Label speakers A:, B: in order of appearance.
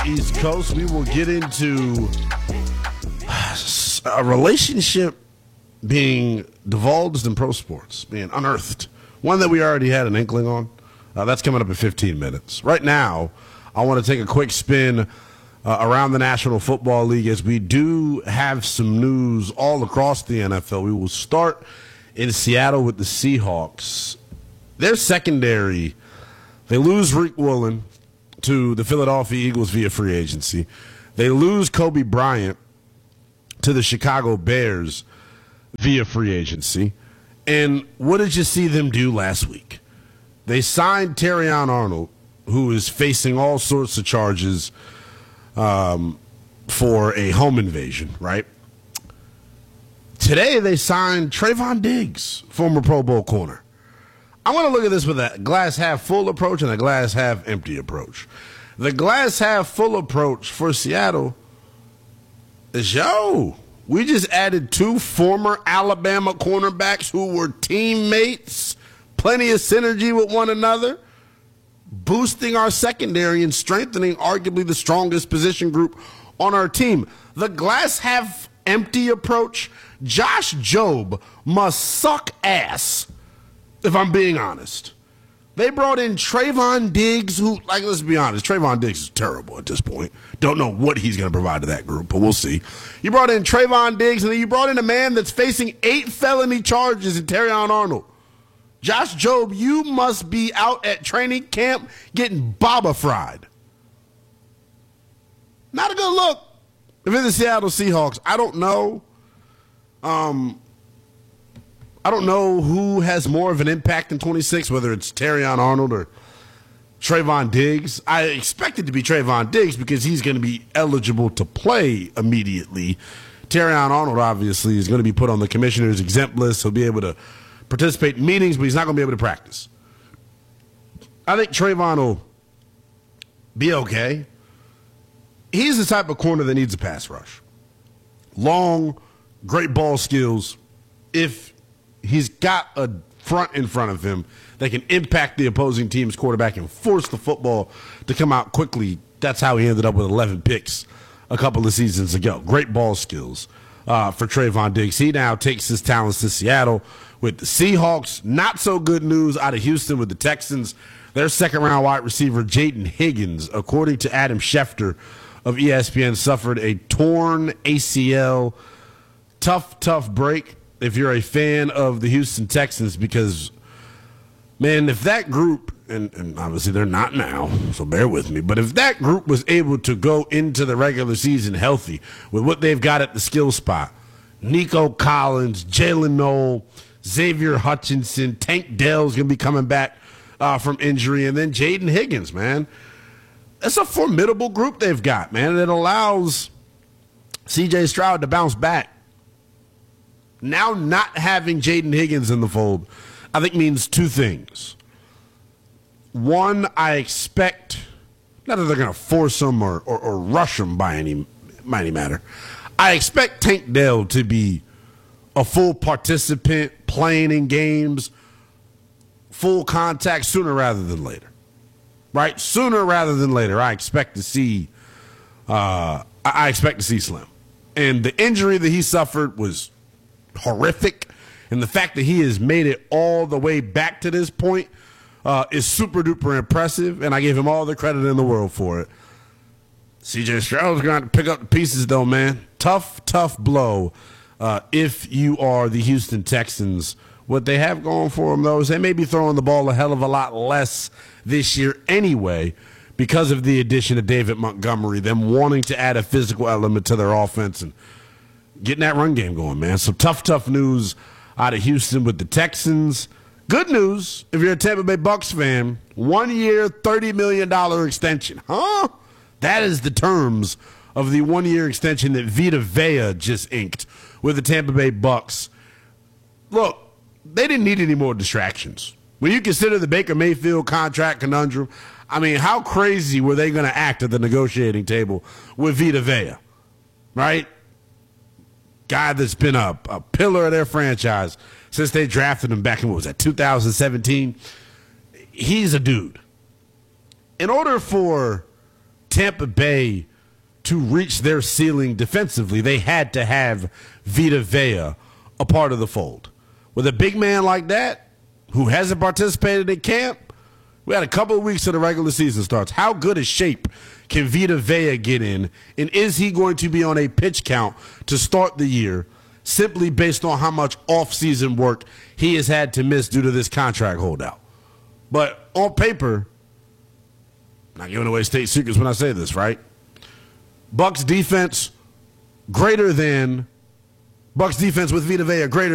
A: East Coast, we will get into a relationship being divulged in pro sports, being unearthed. One that we already had an inkling on. That's coming up in 15 minutes. Right now, I want to take a quick spin around the National Football League as we do have some news all across the NFL. We will start in Seattle with the Seahawks. Their secondary, they lose Rick Woolen to the Philadelphia Eagles via free agency. They lose Kobe Bryant to the Chicago Bears via free agency. And what did you see them do last week? They signed Terrion Arnold, who is facing all sorts of charges for a home invasion, right? Today they signed Trayvon Diggs, former Pro Bowl corner. I want to look at this with a glass half full approach and a glass half empty approach. The glass half full approach for Seattle is, we just added two former Alabama cornerbacks who were teammates, plenty of synergy with one another, boosting our secondary and strengthening arguably the strongest position group on our team. The glass half empty approach, Josh Jobe must suck ass, if I'm being honest. They brought in Trayvon Diggs, who, let's be honest, Trayvon Diggs is terrible at this point. Don't know what he's going to provide to that group, but we'll see. You brought in Trayvon Diggs, and then you brought in a man that's facing 8 felony charges in Terrion Arnold. Josh Jobe, you must be out at training camp getting baba fried. Not a good look. If it's the Seattle Seahawks, I don't know. I don't know who has more of an impact in 26, whether it's Terrion Arnold or Trayvon Diggs. I expect it to be Trayvon Diggs because he's going to be eligible to play immediately. Terrion Arnold, obviously, is going to be put on the commissioner's exempt list. He'll be able to participate in meetings, but he's not going to be able to practice. I think Trayvon will be okay. He's the type of corner that needs a pass rush. Long, great ball skills. If he's got a front in front of him that can impact the opposing team's quarterback and force the football to come out quickly, that's how he ended up with 11 picks a couple of seasons ago. Great ball skills for Trayvon Diggs. He now takes his talents to Seattle with the Seahawks. Not so good news out of Houston with the Texans. Their second-round wide receiver, Jaden Higgins, according to Adam Schefter of ESPN, suffered a torn ACL. Tough break if you're a fan of the Houston Texans because, man, if that group, and obviously they're not now, so bear with me, but if that group was able to go into the regular season healthy with what they've got at the skill spot, Nico Collins, Jalen Noel, Xavier Hutchinson, Tank Dell's going to be coming back from injury, and then Jaden Higgins, man. That's a formidable group they've got, man. It allows C.J. Stroud to bounce back. Now not having Jaden Higgins in the fold, I think means two things. One, I expect, not that they're going to force him or rush him by any matter. I expect Tank Dell to be a full participant, playing in games, full contact sooner rather than later. Right? Sooner rather than later, I expect to see Slim. And the injury that he suffered was horrific, and the fact that he has made it all the way back to this point is super duper impressive, and I give him all the credit in the world for it. CJ Stroud's going to pick up the pieces, though, man. Tough blow if you are the Houston Texans. What they have going for them, though, is they may be throwing the ball a hell of a lot less this year anyway because of the addition of David Montgomery, them wanting to add a physical element to their offense and getting that run game going, man. So tough news out of Houston with the Texans. Good news, if you're a Tampa Bay Bucks fan, 1 year, $30 million extension. Huh? That is the terms of the 1 year extension that Vita Vea just inked with the Tampa Bay Bucks. Look, they didn't need any more distractions. When you consider the Baker Mayfield contract conundrum, I mean, how crazy were they going to act at the negotiating table with Vita Vea? Right? Guy that's been a pillar of their franchise since they drafted him back in, 2017. He's a dude. In order for Tampa Bay to reach their ceiling defensively, they had to have Vita Vea a part of the fold. With a big man like that, who hasn't participated in camp, we had a couple of weeks till the regular season starts. How good a shape can Vita Vea get in, and is he going to be on a pitch count to start the year simply based on how much off-season work he has had to miss due to this contract holdout? But on paper, not giving away state secrets when I say this, right? Bucks defense with Vita Vea greater